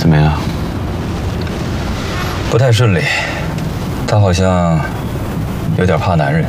怎么样？ 不太顺利，他好像有点怕男人。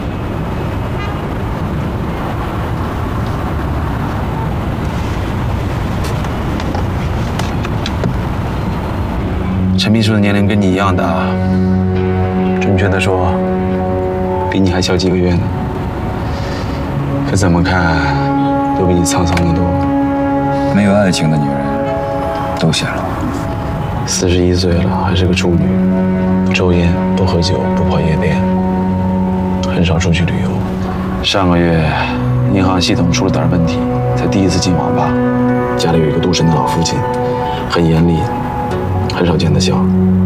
陈秘书的年龄跟你一样大，准确的说，比你还小几个月呢。可怎么看，都比你沧桑得多。 没有爱情的女人，都显老。 41岁了，还是个处女，不抽烟，不喝酒，不跑夜店，很少出去旅游。上个月，银行系统出了点问题，才第一次进网吧。家里有一个独身的老父亲，很严厉，很少见他笑。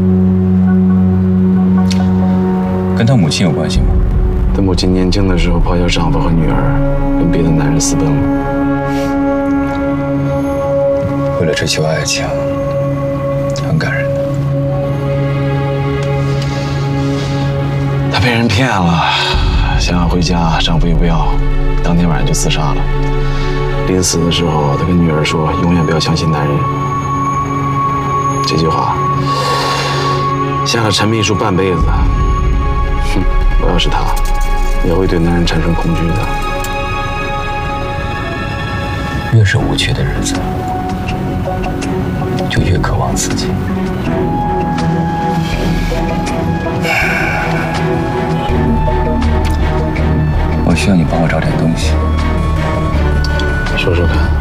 跟他母亲有关系吗？ 他母亲年轻的时候抛下丈夫和女儿，跟别的男人私奔了。 为了追求爱情，很感人的。 她被人骗了，想要回家，丈夫也不要，当天晚上就自杀了。临死的时候，她跟女儿说：“永远不要相信男人。”这句话吓了陈秘书半辈子。哼，我要是他，也会对男人产生恐惧的。 越是无趣的日子，就越渴望刺激。我需要你帮我找点东西。 说说看。